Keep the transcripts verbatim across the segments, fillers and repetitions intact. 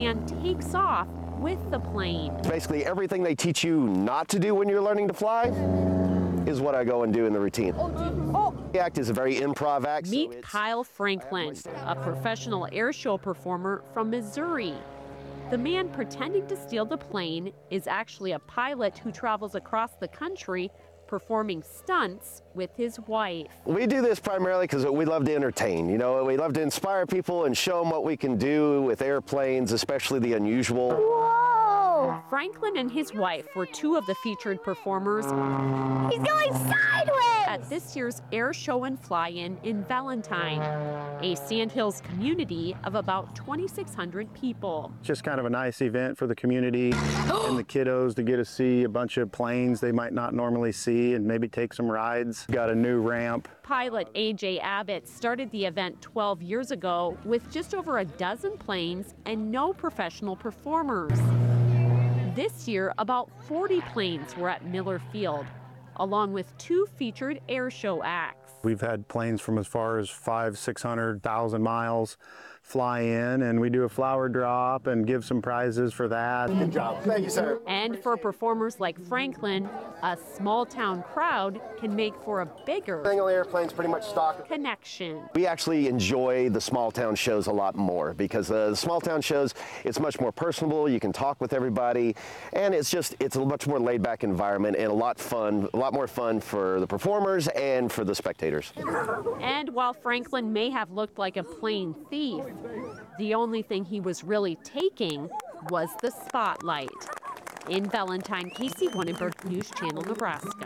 and takes off with the plane. Basically, everything they teach you not to do when you're learning to fly is what I go and do in the routine. Oh, the act is a very improv act. Meet so Kyle Franklin, a professional air show performer from Missouri. The man pretending to steal the plane is actually a pilot who travels across the country performing stunts with his wife. We do this primarily because we love to entertain. You know, we love to inspire people and show them what we can do with airplanes, especially the unusual. Whoa! Franklin and his wife were two of the featured performers. He's going sideways! At this year's Air Show and Fly-In in Valentine, a Sandhills community of about twenty-six hundred people. Just kind of a nice event for the community and the kiddos to get to see a bunch of planes they might not normally see and maybe take some rides. Got a new ramp. Pilot A J Abbott started the event twelve years ago with just over a dozen planes and no professional performers. This year, about forty planes were at Miller Field, along with two featured air show acts. We've had planes from as far as five, six hundred thousand miles fly in, and we do a flower drop and give some prizes for that. Good job. Thank you, sir. And for performers like Franklin, a small town crowd can make for a bigger Single airplanes pretty much stock. connection. We actually enjoy the small town shows a lot more because uh, the small town shows, it's much more personable. You can talk with everybody, and it's just, it's a much more laid back environment and a lot fun, a lot more fun for the performers and for the spectators. And while Franklin may have looked like a plane thief, the only thing he was really taking was the spotlight. In Valentine, Casey Wannenberg, News Channel, Nebraska.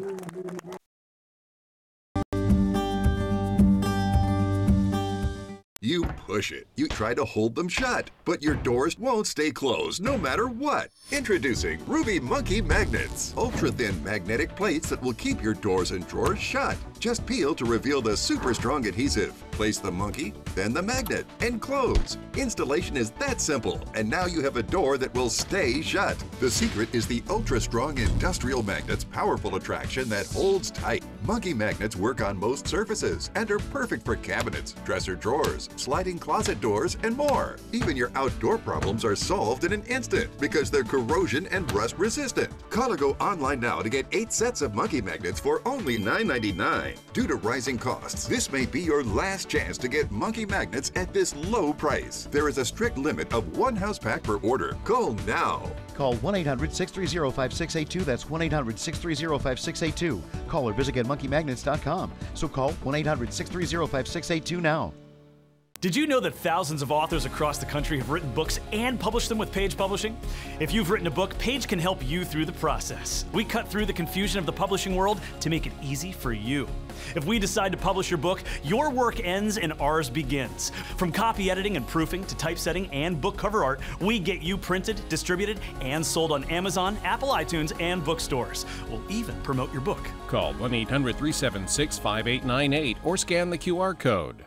You push it. You try to hold them shut, but your doors won't stay closed no matter what. Introducing Ruby Monkey Magnets. Ultra-thin magnetic plates that will keep your doors and drawers shut. Just peel to reveal the super strong adhesive. Place the monkey, then the magnet, and close. Installation is that simple, and now you have a door that will stay shut. The secret is the ultra-strong industrial magnet's powerful attraction that holds tight. Monkey magnets work on most surfaces and are perfect for cabinets, dresser drawers, sliding closet doors, and more. Even your outdoor problems are solved in an instant because they're corrosion and rust resistant. Call or go online now to get eight sets of monkey magnets for only nine ninety-nine. Due to rising costs, this may be your last chance to get monkey magnets at this low price. There is a strict limit of one house pack per order. Call now. Call one eight hundred, six three zero, five six eight two. That's one eight hundred, six three zero, five six eight two. Call or visit get monkey magnets dot com. So call one eight hundred, six three zero, five six eight two now. Did you know that thousands of authors across the country have written books and published them with Page Publishing? If you've written a book, Page can help you through the process. We cut through the confusion of the publishing world to make it easy for you. If we decide to publish your book, your work ends and ours begins. From copy editing and proofing to typesetting and book cover art, we get you printed, distributed, and sold on Amazon, Apple iTunes, and bookstores. We'll even promote your book. Call one eight hundred, three seven six, five eight nine eight or scan the Q R code.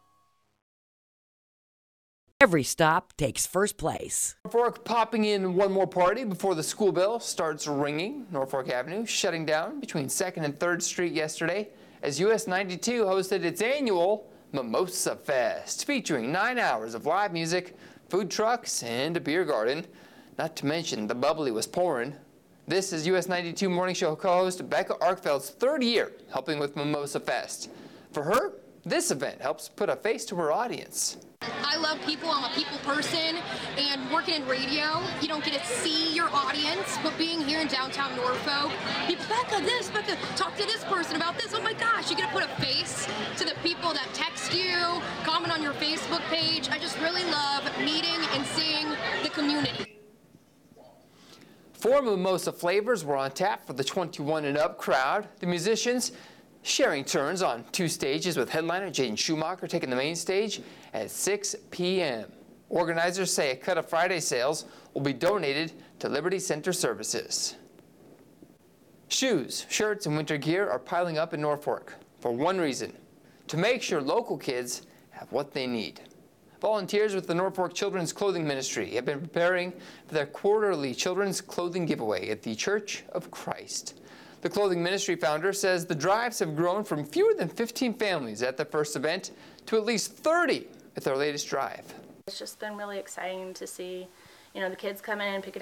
Every stop takes first place. Norfolk popping in one more party before the school bell starts ringing. Norfolk Avenue shutting down between second and third Street yesterday as U S ninety-two hosted its annual Mimosa Fest, featuring nine hours of live music, food trucks, and a beer garden. Not to mention the bubbly was pouring. This is U S ninety-two Morning Show co-host Becca Arkfeld's third year helping with Mimosa Fest. For her, this event helps put a face to her audience. I love people, I'm a people person, and working in radio, you don't get to see your audience, but being here in downtown Norfolk, people, Becca this, Becca, talk to this person about this, oh my gosh, you get to put a face to the people that text you, comment on your Facebook page. I just really love meeting and seeing the community. Four mimosa flavors were on tap for the twenty-one and up crowd. The musicians sharing turns on two stages with headliner Jaden Schumacher taking the main stage at six p m Organizers say a cut of Friday sales will be donated to Liberty Center Services. Shoes, shirts, and winter gear are piling up in Norfolk for one reason: to make sure local kids have what they need. Volunteers with the Norfolk Children's Clothing Ministry have been preparing for their quarterly children's clothing giveaway at the Church of Christ. The clothing ministry founder says the drives have grown from fewer than fifteen families at the first event to at least thirty at their latest drive. It's just been really exciting to see, you know, the kids coming in and picking